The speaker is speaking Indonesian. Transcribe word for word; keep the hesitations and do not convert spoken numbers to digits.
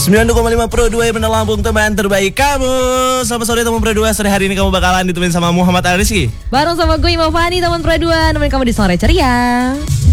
sembilan puluh koma lima Pro dua yang Lampung, teman terbaik kamu. Selamat sore teman Pro dua. Sore hari ini kamu bakalan ditemenin sama Muhammad Al Rizky. Bareng sama gue Imam Fani, teman Pro dua, nemenin kamu di sore ceria.